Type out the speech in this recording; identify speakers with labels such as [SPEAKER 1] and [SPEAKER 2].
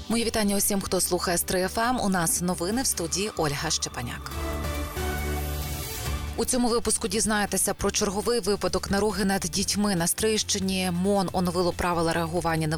[SPEAKER 1] Мої вітання усім, хто слухає Стрий ФМ. У нас новини в студії Ольга Щепаняк. У цьому випуску дізнаєтеся про черговий випадок наруги над дітьми на Стрийщині. МОН оновило правила реагування на